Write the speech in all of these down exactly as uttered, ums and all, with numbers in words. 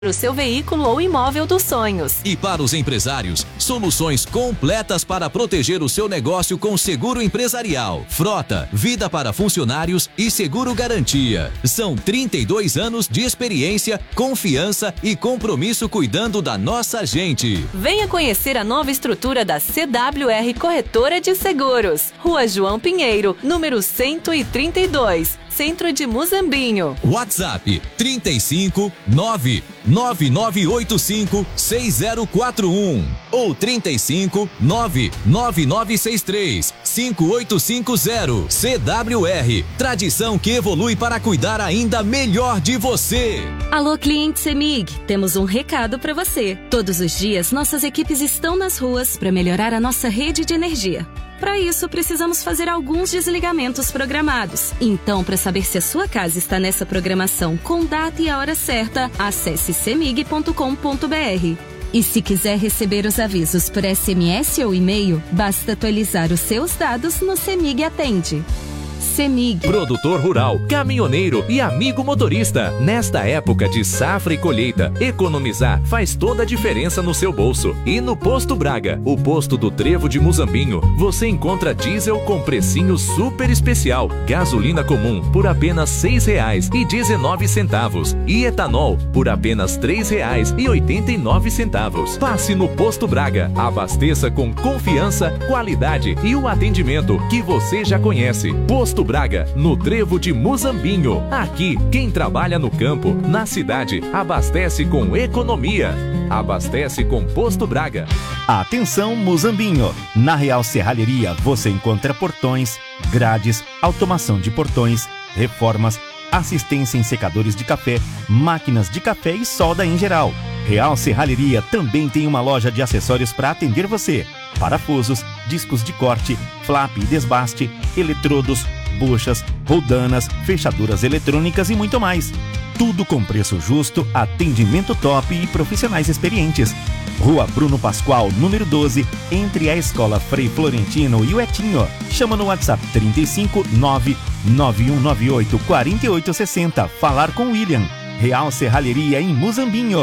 o seu veículo ou imóvel dos sonhos. E para os empresários, soluções completas para proteger o seu negócio com seguro empresarial, frota, vida para funcionários e seguro garantia. São trinta e dois anos de experiência, confiança e compromisso cuidando da nossa gente. Venha conhecer a nova estrutura da C W R Corretora de Seguros. Rua João Pinheiro, número cento e trinta e dois, Centro de Muzambinho. WhatsApp trinta e cinco, nove nove nove oito cinco, seis zero quatro um ou trinta e cinco, nove nove nove seis três, cinco oito cinco zero. C W R, tradição que evolui para cuidar ainda melhor de você. Alô, cliente CEMIG, temos um recado para você. Todos os dias, nossas equipes estão nas ruas para melhorar a nossa rede de energia. Para isso, precisamos fazer alguns desligamentos programados. Então, para saber se a sua casa está nessa programação com data e a hora certa, acesse cemig ponto com ponto br. E se quiser receber os avisos por S M S ou e-mail, basta atualizar os seus dados no CEMIG Atende. CEMIG. Produtor rural, caminhoneiro e amigo motorista. Nesta época de safra e colheita, economizar faz toda a diferença no seu bolso. E no Posto Braga, o posto do Trevo de Muzambinho, você encontra diesel com precinho super especial. Gasolina comum por apenas seis reais e dezenove centavos. E etanol por apenas três reais e oitenta e nove centavos. Passe no Posto Braga. Abasteça com confiança, qualidade e o atendimento que você já conhece. Posto Braga, no Trevo de Muzambinho. Aqui, quem trabalha no campo, na cidade, abastece com economia. Abastece com Posto Braga. Atenção, Muzambinho! Na Real Serralheria você encontra portões, grades, automação de portões, reformas, assistência em secadores de café, máquinas de café e solda em geral. Real Serralheria também tem uma loja de acessórios para atender você. Parafusos, discos de corte, flap e desbaste, eletrodos, buchas, roldanas, fechaduras eletrônicas e muito mais. Tudo com preço justo, atendimento top e profissionais experientes. Rua Bruno Pascoal, número doze, entre a Escola Frei Florentino e o Etinho. Chama no WhatsApp trinta e cinco, nove nove um nove oito, quatro oito seis zero. Falar com William. Real Serralheria em Muzambinho.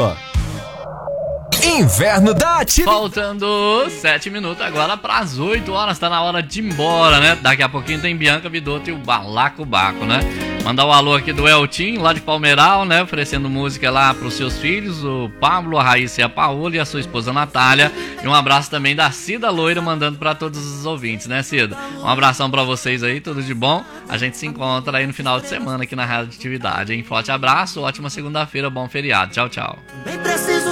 Inverno da Atividade. Faltando sete minutos agora para as oito horas, tá na hora de ir embora, né? Daqui a pouquinho tem Bianca Vidotto e o Balacobaco, né? Mandar o alô aqui do Eltim, lá de Palmeiral, né? Oferecendo música lá pros seus filhos, o Pablo, a Raíssa e a Paola e a sua esposa Natália. E um abraço também da Cida Loira, mandando para todos os ouvintes, né, Cida? Um abração para vocês aí, tudo de bom. A gente se encontra aí no final de semana aqui na Rádio Atividade, hein? Forte abraço, ótima segunda-feira, bom feriado. Tchau, tchau.